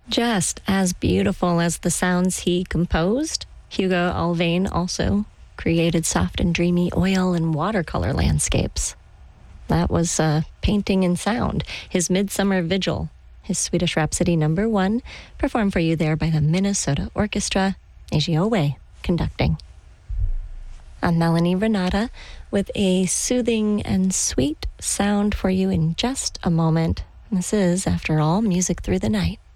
Just as beautiful as the sounds he composed, Hugo Alvain also created soft and dreamy oil and watercolor landscapes. That was Painting in Sound, his Midsummer Vigil, his Swedish Rhapsody number 1, performed for you there by the Minnesota Orchestra, Eiji Owe conducting. I'm Melanie Renata with a soothing and sweet sound for you in just a moment. This is, after all, Music Through the Night.